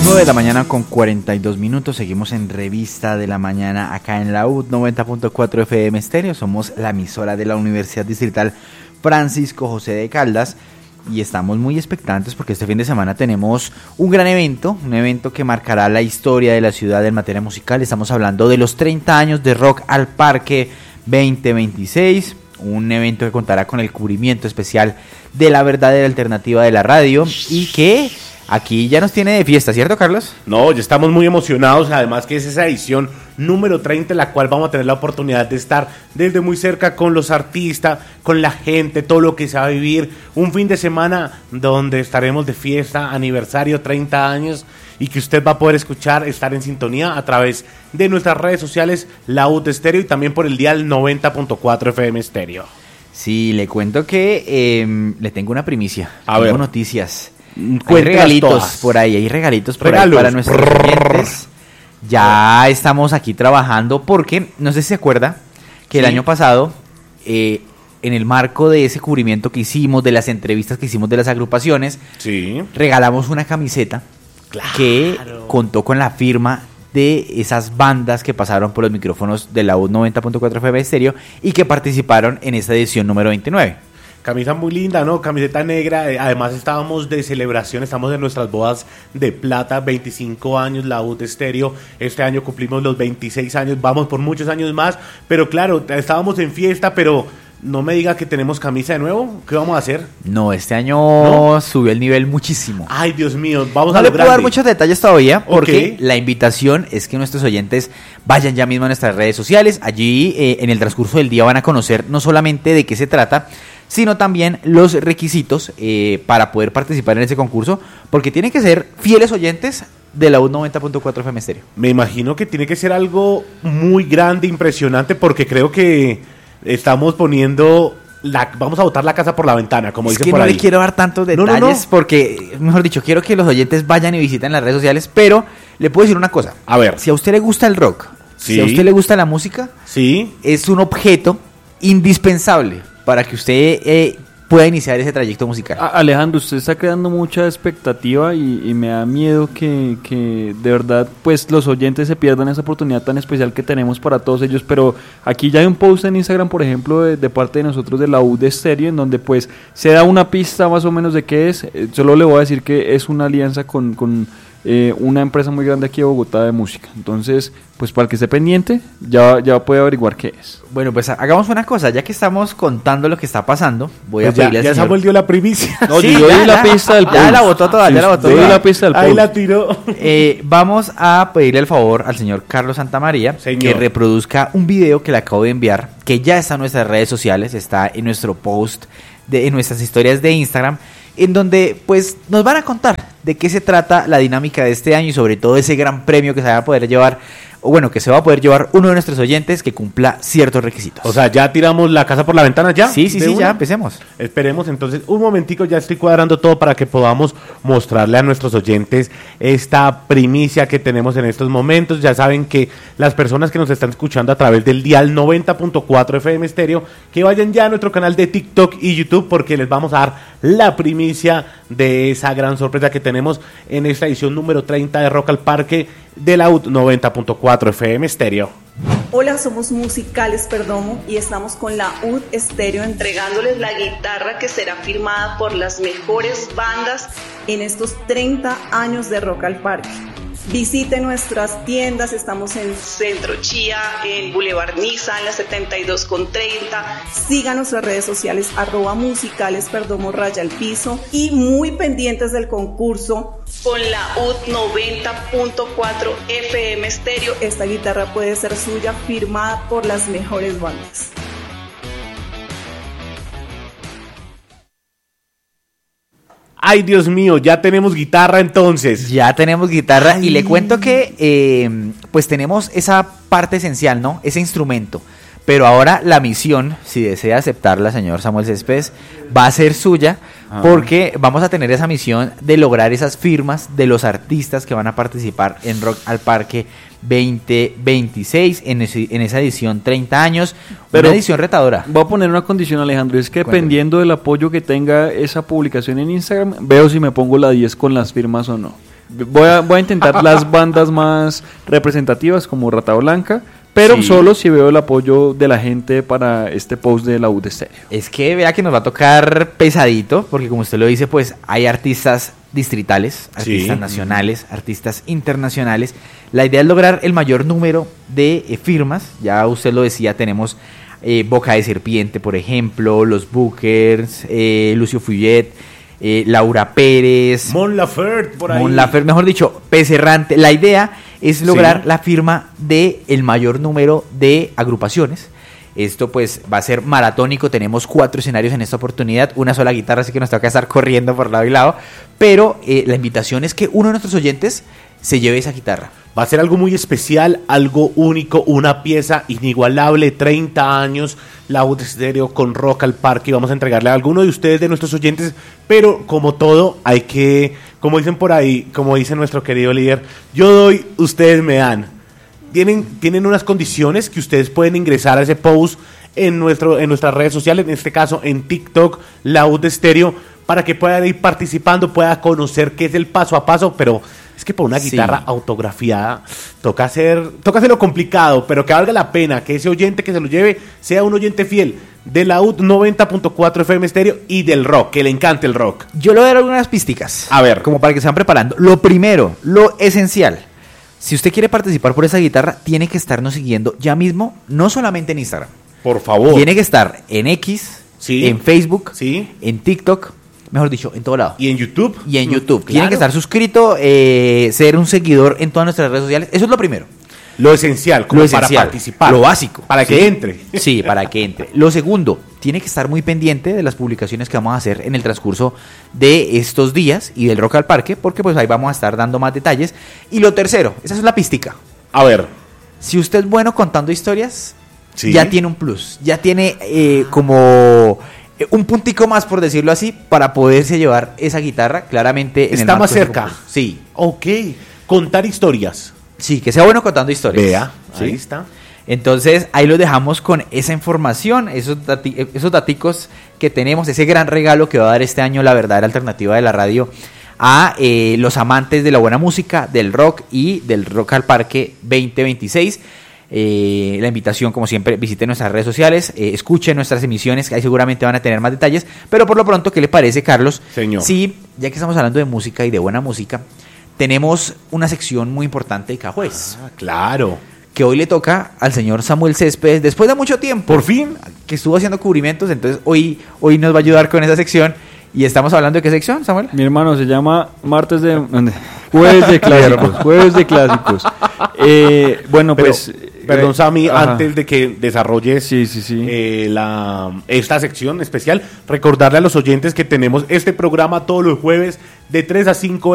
9 de la mañana con 42 minutos, seguimos en Revista de la Mañana acá en la UD 90.4 FM Estéreo, somos la emisora de la Universidad Distrital Francisco José de Caldas y estamos muy expectantes porque este fin de semana tenemos un gran evento, un evento que marcará la historia de la ciudad en materia musical. Estamos hablando de los 30 años de Rock al Parque 2026, un evento que contará con el cubrimiento especial de la verdadera alternativa de la radio y que aquí ya nos tiene de fiesta, ¿cierto, Carlos? No, ya estamos muy emocionados, además que es esa edición número 30 en la cual vamos a tener la oportunidad de estar desde muy cerca con los artistas, con la gente, todo lo que se va a vivir, un fin de semana donde estaremos de fiesta, aniversario, 30 años, y que usted va a poder escuchar, estar en sintonía a través de nuestras redes sociales, la UD Estéreo, y también por el dial 90.4 FM Estéreo. Sí, le cuento que le tengo una primicia, tengo noticias. Hay regalitos todas. por ahí, hay regalitos por Regalos. ahí para nuestros oyentes. Ya estamos aquí trabajando porque, no sé si se acuerda, que el año pasado, en el marco de ese cubrimiento que hicimos, de las entrevistas que hicimos de las agrupaciones, regalamos una camiseta que contó con la firma de esas bandas que pasaron por los micrófonos de la UD 90.4 FM Estéreo y que participaron en esta edición número 29. Camisa muy linda, ¿no? Camiseta negra. Además estábamos de celebración, estamos en nuestras bodas de plata, 25 años, la UD Estéreo. Este año cumplimos los 26 años, vamos por muchos años más. Pero claro, estábamos en fiesta, pero no me diga que tenemos camisa de nuevo. ¿Qué vamos a hacer? No, este año subió el nivel muchísimo. Ay, Dios mío, vamos a lo grande. No le puedo dar grande. muchos detalles todavía, porque la invitación es que nuestros oyentes vayan ya mismo a nuestras redes sociales. Allí, en el transcurso del día, van a conocer no solamente de qué se trata, sino también los requisitos para poder participar en ese concurso, porque tienen que ser fieles oyentes de la UD 90.4 FM Estéreo. Me imagino que tiene que ser algo muy grande, impresionante, porque creo que estamos poniendo vamos a botar la casa por la ventana, como dicen por ahí. Es que no le quiero dar tantos detalles, porque, mejor dicho, quiero que los oyentes vayan y visiten las redes sociales, pero le puedo decir una cosa. A ver. Si a usted le gusta el rock, si a usted le gusta la música, es un objeto indispensable para que usted pueda iniciar ese trayecto musical. Alejandro, usted está creando mucha expectativa y me da miedo que de verdad pues los oyentes se pierdan esa oportunidad tan especial que tenemos para todos ellos, pero aquí ya hay un post en Instagram, por ejemplo, de parte de nosotros de la UD Estéreo, en donde pues se da una pista más o menos de qué es. Solo le voy a decir que es una alianza con una empresa muy grande aquí de Bogotá de música. Entonces, pues para el que esté pendiente, ya puede averiguar qué es. Bueno, pues hagamos una cosa, ya que estamos contando lo que está pasando, voy a pedirle al señor... Ya Samuel dio la primicia. No, sí, yo di la pista del post. Ya la botó toda, ya la botó toda. Yo di la pista del post. Ahí la tiró. Vamos a pedirle el favor al señor Carlos Santamaría que reproduzca un video que le acabo de enviar, que ya está en nuestras redes sociales, está en nuestro post, en nuestras historias de Instagram, en donde pues nos van a contar de qué se trata la dinámica de este año y sobre todo ese gran premio que se va a poder llevar, o bueno, que se va a poder llevar uno de nuestros oyentes que cumpla ciertos requisitos. O sea, ¿ya tiramos la casa por la ventana ya? Sí, ya empecemos. Esperemos entonces un momentico, ya estoy cuadrando todo para que podamos mostrarle a nuestros oyentes esta primicia que tenemos en estos momentos. Ya saben que las personas que nos están escuchando a través del dial 90.4 FM Estéreo, que vayan ya a nuestro canal de TikTok y YouTube, porque les vamos a dar la primicia de esa gran sorpresa que tenemos en esta edición número 30 de Rock al Parque de la UD 90.4 FM Estéreo. Hola, somos Musicales Perdomo y estamos con la UD Estéreo entregándoles la guitarra que será firmada por las mejores bandas en estos 30 años de Rock al Parque. Visite nuestras tiendas, estamos en Centro Chía, en Boulevard Niza, en la 72 con 30. Sigan nuestras redes sociales, @musicalesperdomo _, y muy pendientes del concurso con la UD 90.4 FM Estéreo. Esta guitarra puede ser suya, firmada por las mejores bandas. Ay, Dios mío, ya tenemos guitarra entonces. Ya tenemos guitarra. Y le cuento que pues tenemos esa parte esencial, ¿no? Ese instrumento. Pero ahora la misión, si desea aceptarla, señor Samuel Céspedes, va a ser suya, porque vamos a tener esa misión de lograr esas firmas de los artistas que van a participar en Rock al Parque 2026, en esa edición 30 años, pero una edición retadora. Voy a poner una condición, Alejandro, es que dependiendo del apoyo que tenga esa publicación en Instagram, veo si me pongo la 10 con las firmas o no. Voy a intentar las bandas más representativas como Rata Blanca, pero Sí. solo si veo el apoyo de la gente para este post de la UD Estéreo. Es que vea que nos va a tocar pesadito, porque como usted lo dice, pues hay artistas distritales, artistas Sí. nacionales, artistas internacionales. La idea es lograr el mayor número de firmas. Ya usted lo decía, tenemos Boca de Serpiente, por ejemplo, Los Bookers, Lucio Fuyet, Laura Pérez, Mon Laferte, por ahí. Mon Laferte, mejor dicho, Pez Errante. La idea es lograr Sí. la firma de el mayor número de agrupaciones. Esto pues va a ser maratónico, tenemos 4 escenarios en esta oportunidad, una sola guitarra, así que nos toca estar corriendo por lado y lado, pero la invitación es que uno de nuestros oyentes se lleve esa guitarra. Va a ser algo muy especial, algo único, una pieza inigualable, 30 años, la UD Estéreo con Rock al Parque, y vamos a entregarle a alguno de ustedes, de nuestros oyentes, pero como todo, hay que, como dicen por ahí, como dice nuestro querido líder, yo doy, ustedes me dan. Tienen unas condiciones que ustedes pueden ingresar a ese post en nuestras redes sociales, en este caso en TikTok, la UD Estéreo, para que puedan ir participando, pueda conocer qué es el paso a paso, pero es que por una Sí. guitarra autografiada toca hacerlo complicado, pero que valga la pena que ese oyente que se lo lleve sea un oyente fiel de la UD 90.4 FM Estéreo y del rock, que le encante el rock. Yo le voy a dar algunas písticas. A ver. Como para que se van preparando. Lo primero, lo esencial. Si usted quiere participar por esa guitarra, tiene que estarnos siguiendo ya mismo, no solamente en Instagram. Por favor. Tiene que estar en X, Sí. en Facebook, Sí. en TikTok, mejor dicho, en todo lado. Y en YouTube. Y en YouTube. Claro. Tiene que estar suscrito, ser un seguidor en todas nuestras redes sociales. Eso es lo primero. Lo esencial, como Lo para esencial, participar. lo básico. Para que Sí. entre. Sí, para que entre. Lo segundo, tiene que estar muy pendiente de las publicaciones que vamos a hacer en el transcurso de estos días y del Rock al Parque, porque pues ahí vamos a estar dando más detalles. Y lo tercero, esa es la pística. A ver. Si usted es bueno contando historias, Sí. ya tiene un plus, ya tiene como un puntico más, por decirlo así, para poderse llevar esa guitarra claramente en el Está marco más de ese cerca. concurso. Sí, Ok. Contar historias. sí, que sea bueno contando historias. Vea. ¿Sí? Ahí está. Entonces, ahí lo dejamos con esa información, esos daticos que tenemos, ese gran regalo que va a dar este año la verdadera alternativa de la radio a los amantes de la buena música, del rock y del Rock al Parque 2026. La invitación, como siempre, visiten nuestras redes sociales, escuchen nuestras emisiones, que ahí seguramente van a tener más detalles. Pero por lo pronto, ¿qué le parece, Carlos? Señor. Sí, ya que estamos hablando de música y de buena música, tenemos una sección muy importante de Cajuez, Ah, claro. que hoy le toca al señor Samuel Céspedes, después de mucho tiempo. Por fin. Que estuvo haciendo cubrimientos, entonces hoy nos va a ayudar con esa sección. ¿Y estamos hablando de qué sección, Samuel? Mi hermano se llama Jueves de Clásicos. Jueves de Clásicos. Bueno, Pero, pues. perdón, Sammy, ajá. antes de que desarrolles Sí, sí, sí. esta sección especial, recordarle a los oyentes que tenemos este programa todos los jueves de 3 a 5